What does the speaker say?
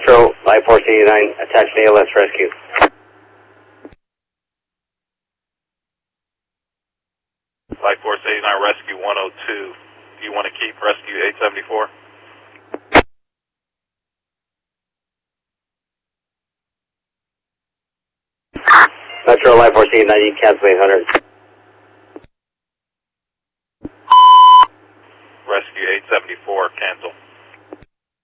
Metro, Life Force 89, attached ALS rescue. Life Force 89, rescue 102. Do you want to keep rescue 874? Metro, Life Force 89, you cancel 800. Rescue 874, cancel.